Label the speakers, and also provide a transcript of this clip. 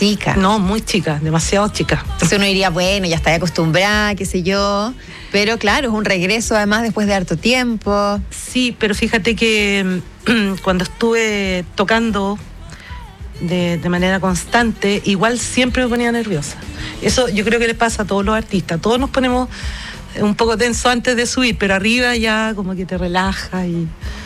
Speaker 1: chica.
Speaker 2: No, muy chica, demasiado chica.
Speaker 1: Entonces uno diría, bueno, ya está acostumbrada, qué sé yo. Pero claro, es un regreso además después de harto tiempo.
Speaker 2: Sí, pero fíjate que cuando estuve tocando de manera constante, igual siempre me ponía nerviosa. Eso yo creo que le pasa a todos los artistas. Todos nos ponemos un poco tenso antes de subir, pero arriba ya como que te relaja y